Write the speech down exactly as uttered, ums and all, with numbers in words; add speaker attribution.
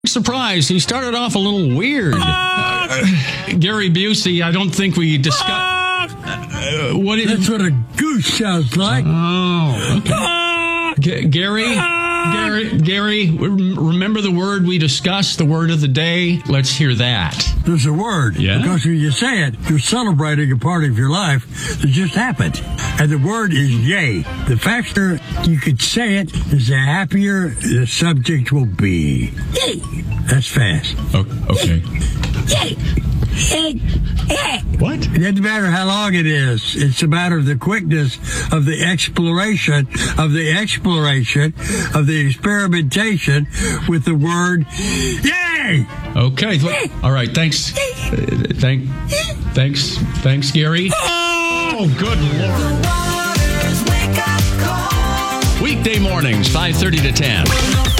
Speaker 1: Surprise, he started off a little weird. Uh, Gary Busey, I don't think we discussed... Uh, what is,
Speaker 2: That's what a goose sounds like.
Speaker 1: Oh, okay. G- Gary, Gary, Gary, remember the word we discussed, the word of the day? Let's hear that.
Speaker 2: There's a word.
Speaker 1: Yeah?
Speaker 2: Because when you say it, you're celebrating a part of your life that just happened. And the word is yay. The faster you could say it, is the happier the subject will be. Yay. That's fast.
Speaker 1: Oh, okay.
Speaker 2: Yay. Yay. Yay.
Speaker 1: What?
Speaker 2: It doesn't matter how long it is. It's a matter of the quickness of the exploration, of the exploration, of the experimentation with the word yay.
Speaker 1: Okay. All right. Thanks. Uh, thank. Thanks. Thanks, Gary. Oh, good Lord. Weekday mornings, five thirty to ten.